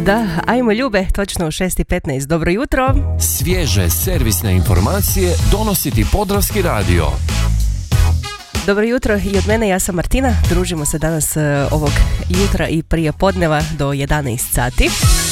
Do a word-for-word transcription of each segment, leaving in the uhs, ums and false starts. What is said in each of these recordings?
Da, ajmo Ljube, točno u šest i petnaest. Dobro jutro. Svježe servisne informacije donosi ti Podravski radio. Dobro jutro i od mene, ja sam Martina. Družimo se danas uh, ovog jutra i prije podneva do jedanaest sati.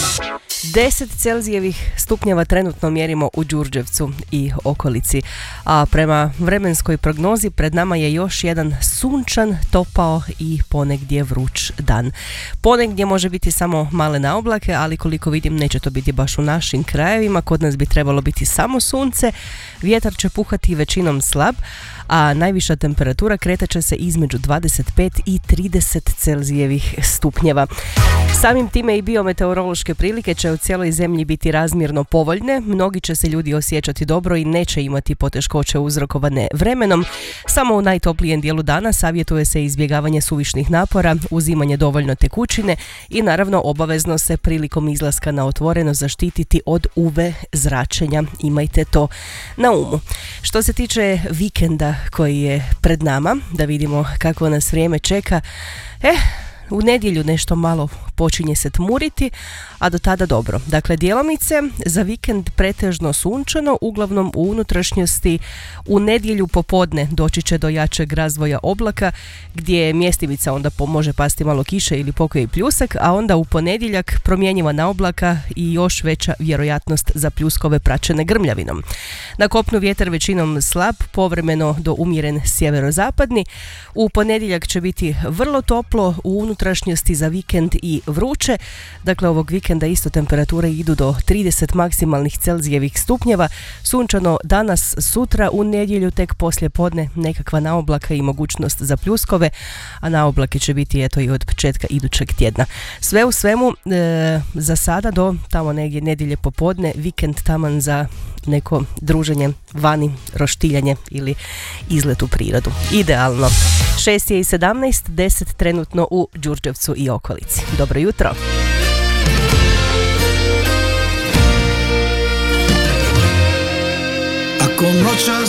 deset Celzijevih stupnjeva trenutno mjerimo u Đurđevcu i okolici, a prema vremenskoj prognozi pred nama je još jedan sunčan, topao i ponegdje vruć dan. Ponegdje može biti samo male naoblake, ali koliko vidim neće to biti baš u našim krajevima. Kod nas bi trebalo biti samo sunce, vjetar će puhati većinom slab, a najviša temperatura kretat će se između dvadeset pet i trideset Celzijevih stupnjeva. Samim time i biometeorološke prilike će u cijeloj zemlji biti razmjerno povoljne, mnogi će se ljudi osjećati dobro i neće imati poteškoće uzrokovane vremenom. Samo u najtoplijem dijelu dana savjetuje se izbjegavanje suvišnih napora, uzimanje dovoljno tekućine i naravno obavezno se prilikom izlaska na otvoreno zaštititi od U V zračenja. Imajte to na umu. Što se tiče vikenda koji je pred nama, da vidimo kako nas vrijeme čeka, eh, u nedjelju nešto malo počinje se tmuriti, a do tada dobro. Dakle, djelomice za vikend pretežno sunčano, uglavnom u unutrašnjosti. U nedjelju popodne doći će do jačeg razvoja oblaka, gdje mjestimica onda po, može pasti malo kiše ili pokoji pljusak, a onda u ponedjeljak promjenjiva oblaka i još veća vjerojatnost za pljuskove praćene grmljavinom. Na kopnu vjetar većinom slab, povremeno do umjeren sjeverozapadni. U ponedjeljak će biti vrlo toplo, u unutrašnjosti za vikend i vruće. Dakle, ovog vikenda isto temperature idu do trideset maksimalnih Celzijevih stupnjeva. Sunčano danas, sutra, u nedjelju tek poslije podne nekakva naoblaka i mogućnost za pljuskove, a naoblake će biti eto i od početka idućeg tjedna. Sve u svemu, e, za sada do tamo negdje nedjelje popodne, vikend taman za neko druženje vani, roštiljanje ili izlet u prirodu. Idealno. šest je i sedamnaest, deset trenutno u Đurđevcu i okolici. Dobro jutro.